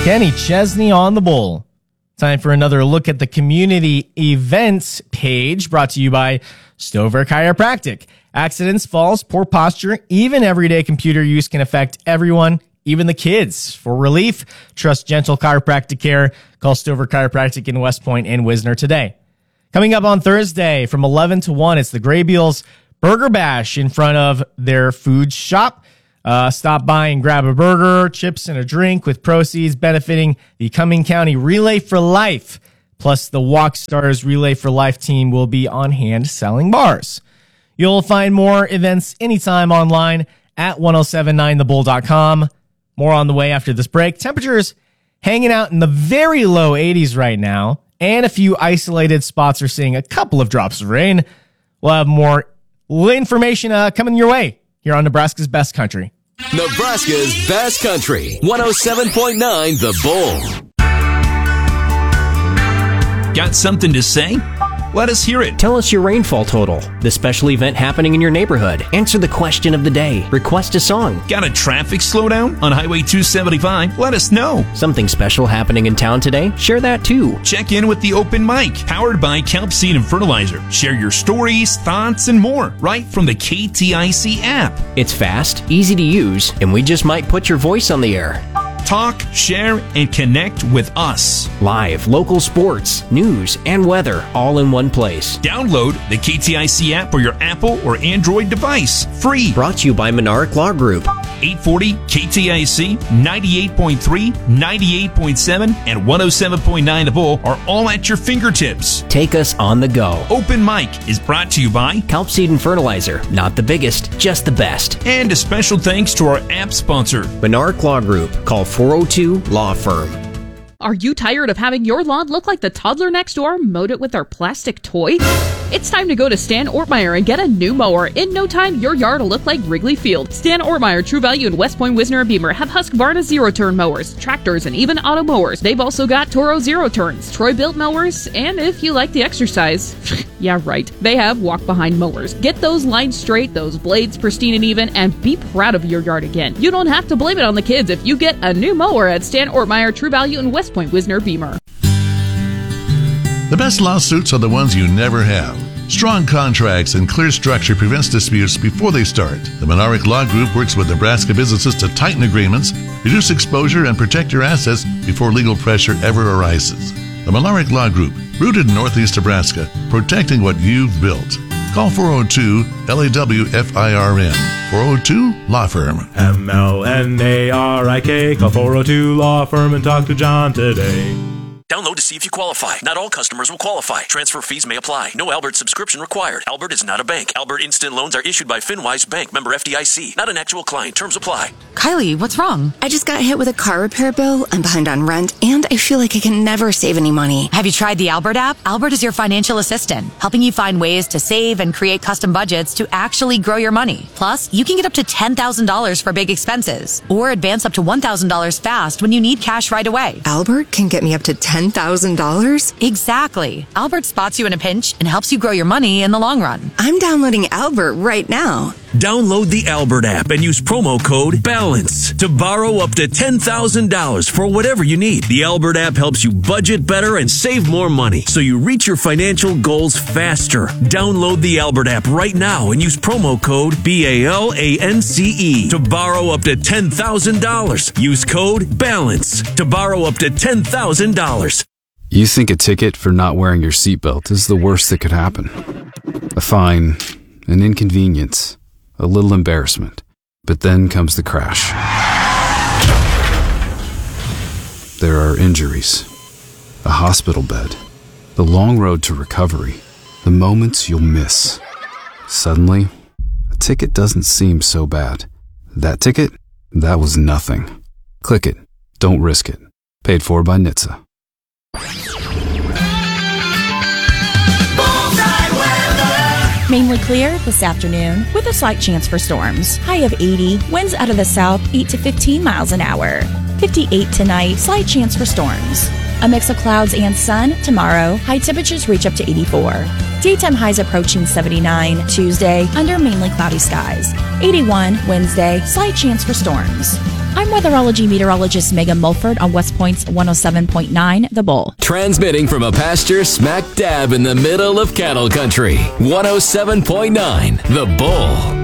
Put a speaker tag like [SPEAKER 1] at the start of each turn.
[SPEAKER 1] Kenny Chesney on the Bull. Time for another look at the community events page brought to you by Stover Chiropractic. Accidents, falls, poor posture, even everyday computer use can affect everyone, even the kids. For relief, trust gentle chiropractic care. Call Stover Chiropractic in West Point and Wisner today. Coming up on Thursday from 11 to 1, it's the Graybeals Burger Bash in front of their food shop. Stop by and grab a burger, chips, and a drink with proceeds benefiting the Cumming County Relay for Life. Plus, the Walk Stars Relay for Life team will be on hand selling bars. You'll find more events anytime online at 1079thebull.com. More on the way after this break. Temperatures hanging out in the very low 80s right now, and a few isolated spots are seeing a couple of drops of rain. We'll have more information coming your way here on Nebraska's Best Country.
[SPEAKER 2] Nebraska's Best Country, 107.9 The Bull.
[SPEAKER 3] Got something to say? Let us hear it.
[SPEAKER 4] Tell us your rainfall total, the special event happening in your neighborhood. Answer the question of the day. Request a song.
[SPEAKER 3] Got a traffic slowdown on Highway 275? Let us know.
[SPEAKER 4] Something special happening in town today? Share that too.
[SPEAKER 3] Check in with the open mic, powered by Kelp Seed and Fertilizer. Share your stories, thoughts, and more right from the KTIC app.
[SPEAKER 4] It's fast, easy to use, and we just might put your voice on the air.
[SPEAKER 3] Talk, share, and connect with us.
[SPEAKER 4] Live, local sports, news, and weather all in one place.
[SPEAKER 3] Download the KTIC app for your Apple or Android device. Free.
[SPEAKER 4] Brought to you by Monarch Law Group.
[SPEAKER 3] 840 KTIC, 98.3, 98.7, and 107.9 The Bull are all at your fingertips.
[SPEAKER 4] Take us on the go.
[SPEAKER 3] Open Mic is brought to you by
[SPEAKER 4] Kelp Seed and Fertilizer. Not the biggest, just the best.
[SPEAKER 3] And a special thanks to our app sponsor,
[SPEAKER 4] Monarch Law Group. Call 402 Law Firm.
[SPEAKER 5] Are you tired of having your lawn look like the toddler next door mowed it with their plastic toy? It's time to go to Stan Ortmeyer and get a new mower. In no time, your yard will look like Wrigley Field. Stan Ortmeyer, True Value in West Point, Wisner, and Beamer have Husqvarna zero-turn mowers, tractors, and even auto mowers. They've also got Toro zero-turns, Troy-built mowers, and if you like the exercise, yeah, right, they have walk-behind mowers. Get those lines straight, those blades pristine and even, and be proud of your yard again. You don't have to blame it on the kids if you get a new mower at Stan Ortmeyer, True Value in West Point, Wisner, Beamer.
[SPEAKER 6] The best lawsuits are the ones you never have. Strong contracts and clear structure prevents disputes before they start. The Monarch Law Group works with Nebraska businesses to tighten agreements, reduce exposure, and protect your assets before legal pressure ever arises. The Monarch Law Group, rooted in Northeast Nebraska, protecting what you've built. Call 402-LAW-FIRM. 402 Law Firm.
[SPEAKER 7] MLNARIK. Call 402 Law Firm and talk to John today.
[SPEAKER 8] Download to see if you qualify. Not all customers will qualify. Transfer fees may apply. No Albert subscription required. Albert is not a bank. Albert Instant Loans are issued by FinWise Bank, member FDIC. Not an actual client. Terms apply.
[SPEAKER 9] Kylie, what's wrong? I just got hit with a car repair bill. I'm behind on rent, and I feel like I can never save any money.
[SPEAKER 10] Have you tried the Albert app? Albert is your financial assistant, helping you find ways to save and create custom budgets to actually grow your money. Plus, you can get up to $10,000 for big expenses, or advance up to $1,000 fast when you need cash right away.
[SPEAKER 9] Albert can get me up to $10,000?
[SPEAKER 10] Exactly. Albert spots you in a pinch and helps you grow your money in the long run.
[SPEAKER 9] I'm downloading Albert right now.
[SPEAKER 8] Download the Albert app and use promo code BALANCE to borrow up to $10,000 for whatever you need. The Albert app helps you budget better and save more money so you reach your financial goals faster. Download the Albert app right now and use promo code BALANCE to borrow up to $10,000. Use code BALANCE to borrow up to $10,000.
[SPEAKER 11] You think a ticket for not wearing your seatbelt is the worst that could happen. A fine, an inconvenience, a little embarrassment. But then comes the crash. There are injuries, a hospital bed, the long road to recovery, the moments you'll miss. Suddenly, a ticket doesn't seem so bad. That ticket? That was nothing. Click it. Don't risk it. Paid for by NHTSA.
[SPEAKER 12] Mainly clear this afternoon with a slight chance for storms. High of 80, winds out of the south 8 to 15 miles an hour. 58 tonight, slight chance for storms. A mix of clouds and sun tomorrow. High temperatures reach up to 84. Daytime highs approaching 79. Tuesday, under mainly cloudy skies. 81 Wednesday, slight chance for storms. I'm weatherology meteorologist Megan Mulford on West Point's 107.9 The Bull.
[SPEAKER 2] Transmitting from a pasture smack dab in the middle of cattle country. 107.9 The Bull.